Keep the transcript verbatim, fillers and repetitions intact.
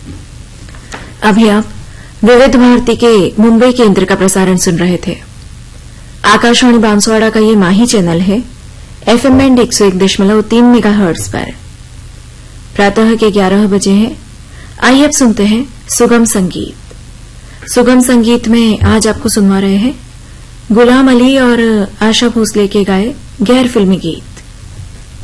अभी आप विविध भारती के मुंबई केंद्र का प्रसारण सुन रहे थे। आकाशवाणी बांसवाड़ा का ये माही चैनल है, एफएम बैंड एक सौ एक दशमलव तीन मेगा हर्ट्ज पर। प्रातः के ग्यारह बजे हैं। आइए अब सुनते हैं सुगम संगीत। सुगम संगीत में आज आपको सुनवा रहे हैं गुलाम अली और आशा भोसले के गाए गैर फिल्मी गीत।